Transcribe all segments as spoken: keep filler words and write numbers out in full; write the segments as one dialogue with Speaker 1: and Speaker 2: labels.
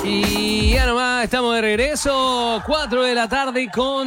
Speaker 1: Y ya nomás estamos de regreso, cuatro de la tarde con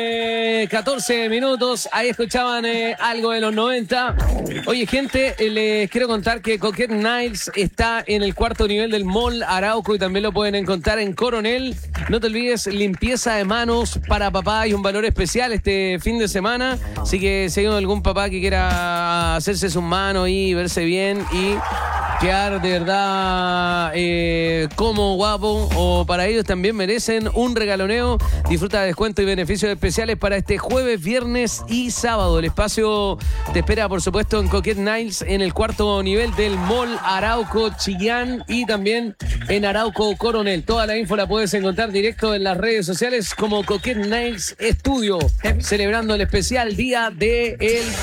Speaker 1: eh, catorce minutos. Ahí escuchaban eh, algo de los noventa. Oye, gente, eh, les quiero contar que Coquette Nights está en el cuarto nivel del Mall Arauco y también lo pueden encontrar en Coronel. No te olvides, limpieza de manos para papá y un valor especial este fin de semana. Así que si hay algún papá que quiera hacerse sus manos y verse bien y quedar de verdad eh, como guapo, o para ellos también merecen un regaloneo. Disfruta de descuentos y beneficios especiales para este jueves, viernes y sábado. El espacio te espera, por supuesto, en Coquette Nights en el cuarto nivel del Mall Arauco Chillán y también en Arauco Coronel. Toda la info la puedes encontrar directo en las redes sociales como Coquette Nights Studio, celebrando el especial Día del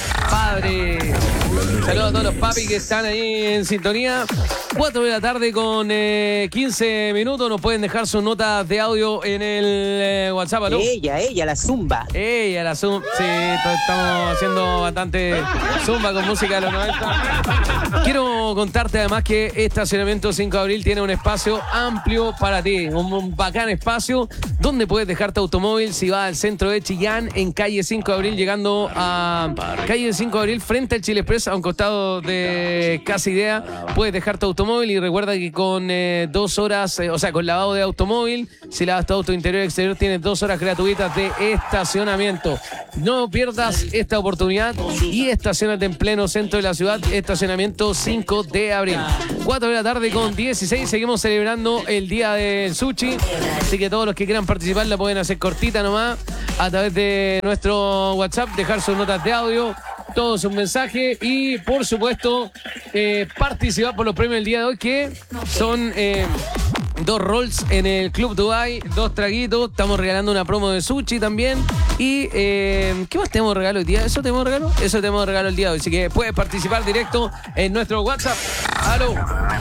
Speaker 1: Padre. Saludos a todos los papis que están ahí en sintonía. cuatro de la tarde con eh, quince minutos. Nos pueden dejar sus notas de audio en el eh, WhatsApp, ¿no?
Speaker 2: Ella, ella, la zumba.
Speaker 1: Ella, la zumba. Sí, estamos haciendo bastante zumba con música de los noventa. Quiero contarte además que Estacionamiento cinco de abril tiene un espacio amplio para ti. Un, un bacán espacio donde puedes dejar tu automóvil si vas al centro de Chillán, en calle cinco de abril, llegando a calle cinco de abril frente al Chile Express, a un costado de Casa Idea. Puedes dejar tu automóvil y recuerda que con eh, dos horas, eh, o sea, con lavado de automóvil, si lavas tu auto interior y exterior, tienes dos horas gratuitas de estacionamiento. No pierdas esta oportunidad y estacionate en pleno centro de la ciudad. Estacionamiento cinco de abril. cuatro de la tarde con dieciséis. Seguimos celebrando el día del sushi. Así que todos los que quieran participar la pueden hacer cortita nomás a través de nuestro WhatsApp, dejar sus notas de audio, todos sus mensajes y, por supuesto, eh, participar por los premios del día de hoy, que son eh, dos rolls en el Club Dubai, dos traguitos. Estamos regalando una promo de sushi también. Y, eh, ¿qué más tenemos de regalo hoy día? ¿Eso tenemos de regalo? Eso tenemos de regalo el día de hoy. Así que puedes participar directo en nuestro WhatsApp. ¡Aló!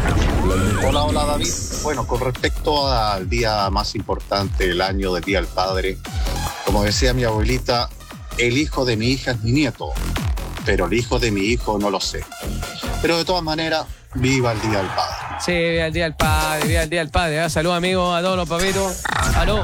Speaker 3: Hola, hola David. Bueno, con respecto al día más importante del año, del Día del Padre, como decía mi abuelita, el hijo de mi hija es mi nieto, pero el hijo de mi hijo no lo sé. Pero de todas maneras, viva el Día del Padre.
Speaker 1: Sí, viva el Día del Padre, viva el Día del Padre. ¿eh? Saludos, amigos, a todos los papitos. ¡Aló!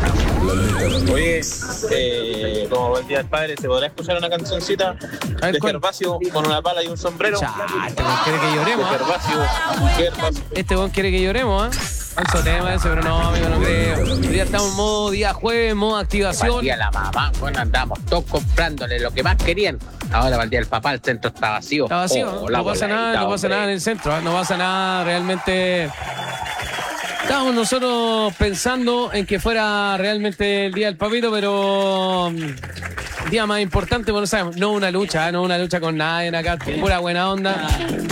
Speaker 4: Oye, eh, como el Día del Padre, ¿se podrá escuchar una cancioncita
Speaker 1: ver,
Speaker 4: de
Speaker 1: ¿cuál?
Speaker 4: Gervasio con una pala y un sombrero?
Speaker 1: Chá, este weón quiere que lloremos.
Speaker 4: De
Speaker 1: ¿eh?
Speaker 4: Gervasio, Gervasio.
Speaker 1: Este weón quiere que lloremos, ¿eh? Falso tema ese, pero no, amigo, no creo. Hoy día estamos en modo día jueves, modo activación.
Speaker 2: Día la mamá, bueno, andamos todos comprándole lo que más querían. Ahora para el día del papá el centro está vacío.
Speaker 1: Está vacío,
Speaker 2: Oh,
Speaker 1: ¿no?
Speaker 2: la
Speaker 1: No pasa
Speaker 2: boladita,
Speaker 1: nada, no pasa
Speaker 2: hombre.
Speaker 1: nada en el centro, ¿eh? No pasa nada realmente. Estábamos nosotros pensando en que fuera realmente el día del papito, pero mm, día más importante, bueno, sabemos, no una lucha, ¿eh? No una lucha con nadie acá, pura buena onda.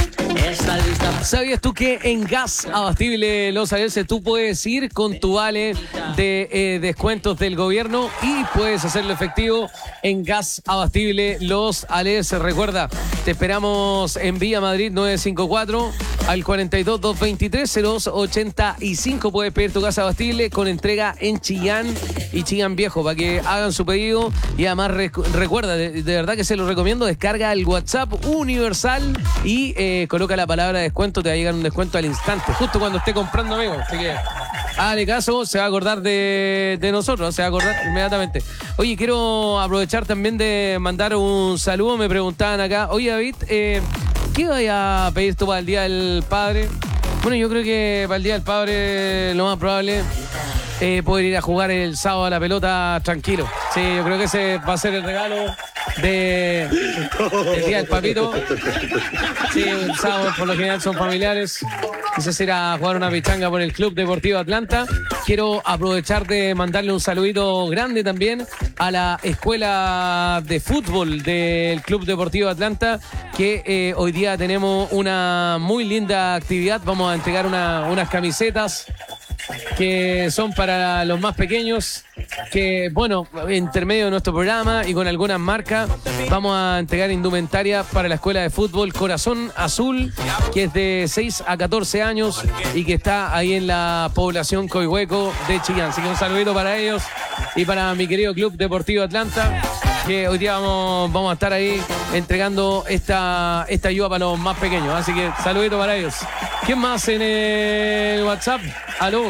Speaker 1: ¿Sabías tú que en Gas Abastible Los Alerces tú puedes ir con tu vale de eh, descuentos del gobierno y puedes hacerlo efectivo en Gas Abastible Los Alerces? Recuerda, te esperamos en Vía Madrid nueve cinco cuatro al cuarenta y dos, doscientos veintitrés, cero dos ochenta y cinco. Puedes pedir tu gas abastible con entrega en Chillán y Chillán Viejo para que hagan su pedido. Y además rec- recuerda, de, de verdad que se lo recomiendo, descarga el WhatsApp universal y eh, coloca la palabra descuento, te va a llegar un descuento al instante, justo cuando esté comprando, amigo. Así que hágale caso, se va a acordar de, de nosotros, se va a acordar inmediatamente. Oye, quiero aprovechar también de mandar un saludo. Me preguntaban acá, oye David, eh, ¿qué vaya a pedir tú para el Día del Padre? Bueno, yo creo que para el Día del Padre lo más probable es poder ir a jugar el sábado a la pelota tranquilo. Sí, yo creo que ese va a ser el regalo de el Día del Papito. Sí, el sábado por lo general son familiares. Quizás ir a jugar una pichanga por el Club Deportivo Atlanta. Quiero aprovechar de mandarle un saludito grande también a la escuela de fútbol del Club Deportivo Atlanta, que eh, hoy día tenemos una muy linda actividad. Vamos a entregar una, unas camisetas que son para los más pequeños, que bueno, intermedio de nuestro programa y con algunas marcas vamos a entregar indumentaria para la escuela de fútbol Corazón Azul, que es de seis a catorce años y que está ahí en la población Coihueco de Chillán. Así que un saludito para ellos y para mi querido Club Deportivo Atlanta, que hoy día vamos, vamos a estar ahí entregando esta, esta ayuda para los más pequeños. Así que saludito para ellos. ¿Quién más en el WhatsApp? Aló.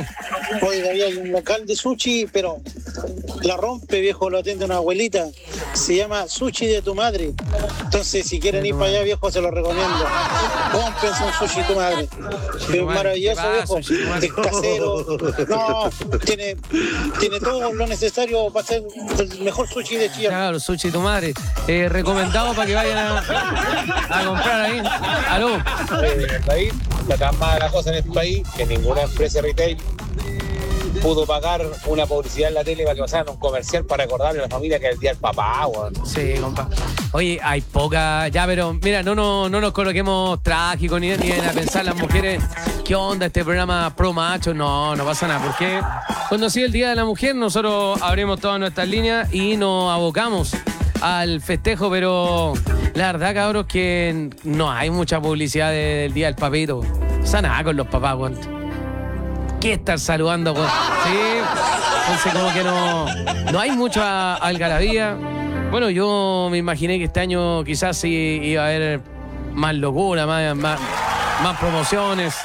Speaker 5: Hoy David, hay un local de sushi, pero la rompe, viejo, lo atiende una abuelita. Se llama Sushi de tu madre. Entonces, si quieren ir para allá, viejo, se lo recomiendo. Cómprense un sushi de tu madre. Es maravilloso, viejo. Es casero. No, tiene, tiene todo lo necesario para ser el mejor sushi de Chile.
Speaker 1: Claro, sushi de tu madre. Eh, recomendado para que vayan a, a comprar ahí. Aló.
Speaker 4: Eh, David, la tan mala cosa en este país que ninguna empresa retail pudo pagar una publicidad en la tele para que pasaran un comercial para recordarle a la familia que es el día del papá, weón.
Speaker 1: Sí, compa. Oye, hay poca. Ya, pero mira, no, no, no nos coloquemos trágicos ni, ni a pensar las mujeres. ¿Qué onda este programa pro macho? No, no pasa nada. Porque cuando sigue el Día de la Mujer, nosotros abrimos todas nuestras líneas y nos abocamos al festejo, pero la verdad, cabros, que no hay mucha publicidad de, del Día del Papito. O sea, nada con los papás, weón. ¿Qué estar saludando? Pues? Sí, entonces como que no, no hay mucha algarabía. Bueno, yo me imaginé que este año quizás sí iba a haber más locura, más, más, más promociones.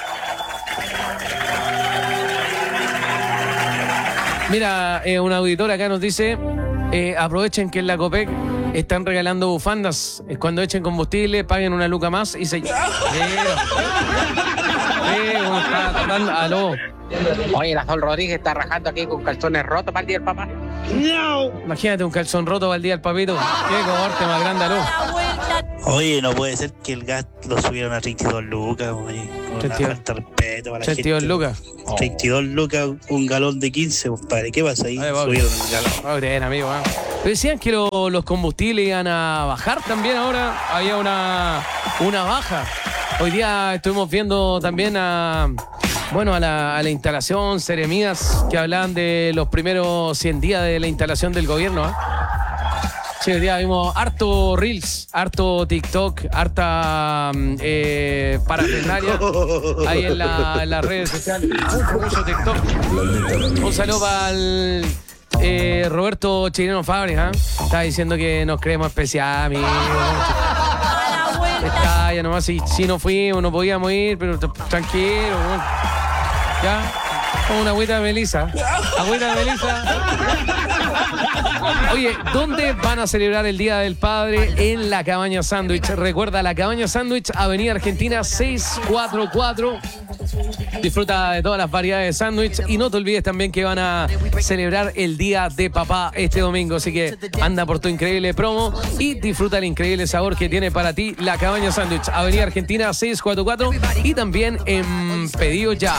Speaker 1: Mira, eh, un auditor acá nos dice, eh, aprovechen que en la Copec están regalando bufandas. Es cuando echen combustible, paguen una luca más y se... Sí, uno está tratando... Aló.
Speaker 2: Oye, la Sol Rodríguez está rajando aquí con calzones rotos para el día del papá.
Speaker 5: No.
Speaker 1: Imagínate un calzón roto para el día del papito. Qué cohorte más grande, aló.
Speaker 6: Oye, no puede ser que el gas lo subieron a treinta y dos lucas, oye. Con una falta de respeto para la
Speaker 1: treinta y dos
Speaker 6: gente.
Speaker 1: lucas.
Speaker 6: treinta y dos lucas, un galón de quince, compadre. ¿Qué pasa ahí?
Speaker 1: Ay,
Speaker 6: Subieron el galón.
Speaker 1: Oh, bien, amigo, ¿eh? Pero decían que lo, los combustibles iban a bajar también ahora. Había una, una baja. Hoy día estuvimos viendo también a... Bueno, a la, a la instalación, Seremías, que hablaban de los primeros cien días de la instalación del gobierno. ¿eh? Sí, hoy día vimos harto Reels, harto TikTok, harta eh, parafernalia ahí en, la, en las redes sociales. Mucho, mucho TikTok. Un saludo para el eh, Roberto Chileno Fábrica. ¿eh? Está diciendo que nos creemos especial, amigo. Está ya nomás, si, si no fuimos, no podíamos ir, pero tranquilo. Bueno. Ya, con una agüita de melisa. Agüita de melisa. Oye, ¿dónde van a celebrar el Día del Padre? En la Cabaña Sándwich. Recuerda, la Cabaña Sándwich, Avenida Argentina seiscientos cuarenta y cuatro. Disfruta de todas las variedades de sándwich y no te olvides también que van a celebrar el Día de Papá este domingo. Así que anda por tu increíble promo y disfruta el increíble sabor que tiene para ti la Cabaña Sándwich, Avenida Argentina seiscientos cuarenta y cuatro y también en Pedido Ya.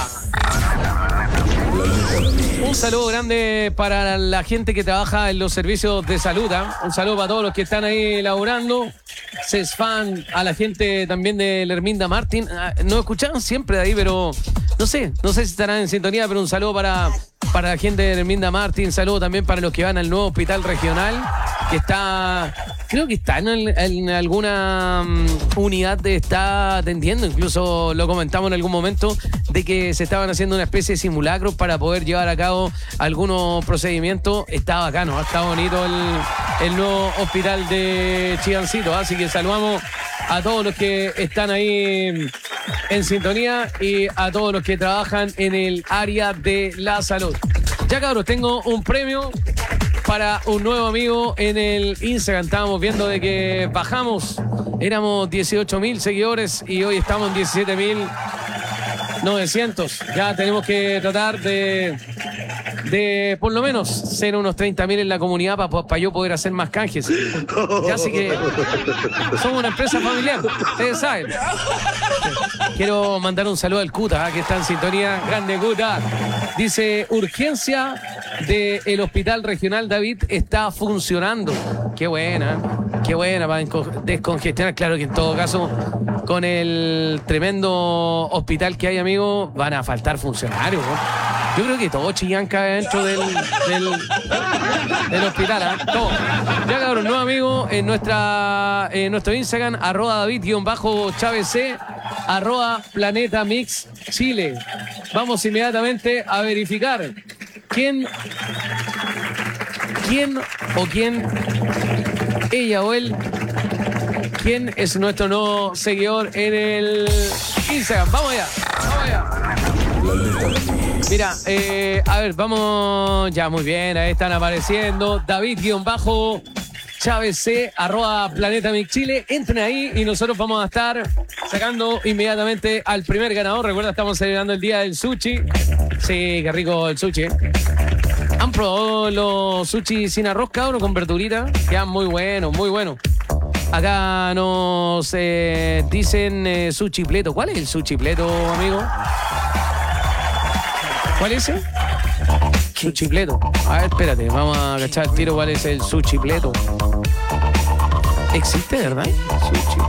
Speaker 1: Un saludo grande para la gente que trabaja en los servicios de salud. ¿eh? Un saludo para todos los que están ahí laburando. Cesfan, a la gente también de Herminda Martín. Nos escuchaban siempre de ahí, pero no sé, no sé si estarán en sintonía, pero un saludo para, para la gente de Herminda Martín. Un saludo también para los que van al nuevo hospital regional, que está, creo que está en, en alguna um, unidad de está atendiendo. Incluso lo comentamos en algún momento de que se estaban haciendo una especie de simulacros para poder llevar a cabo algunos procedimientos. Está bacano, está bonito el, el nuevo hospital de Chiancito. Así que saludamos a todos los que están ahí en sintonía y a todos los que trabajan en el área de la salud. Ya, cabros, tengo un premio para un nuevo amigo en el Instagram. Estábamos viendo de que bajamos, éramos dieciocho mil seguidores y hoy estamos en diecisiete mil novecientos. Ya tenemos que tratar de, de por lo menos ser unos treinta mil en la comunidad para pa yo poder hacer más canjes. Ya así que somos una empresa familiar, ustedes saben. Quiero mandar un saludo al Cuta, ¿eh? que está en sintonía. Grande Cuta. Dice, urgencia del Hospital Regional David está funcionando. Qué buena, qué buena para descongestionar. Claro que en todo caso, con el tremendo hospital que hay, amigo, van a faltar funcionarios, ¿no? Yo creo que todo Chillán cae dentro del, del, del hospital, ¿eh? Todo. Ya, cabrón, nuevo amigo en, nuestra, en nuestro Instagram, arroba David-Chávez C, arroba Planeta Mix Chile. Vamos inmediatamente a verificar quién, quién o quién, ella o él, quién es nuestro nuevo seguidor en el Instagram. Vamos allá, vamos allá. Mira, eh, a ver, vamos. Ya, muy bien, ahí están apareciendo. David-Bajo. Chávez C, arroba Planeta Mix Chile. Entren ahí y nosotros vamos a estar sacando inmediatamente al primer ganador. Recuerda, estamos celebrando el día del sushi. Sí, qué rico el sushi. ¿Han probado los sushi sin arroz, cabrón, con verdurita? Quedan muy buenos, muy buenos. Acá nos eh, dicen eh, sushi pleto. ¿Cuál es el sushi pleto, amigo? ¿Cuál es ese? Sushi pleto. A ver, espérate, vamos a cachar el tiro cuál es el sushi pleto. ¿Existe, verdad? Sushi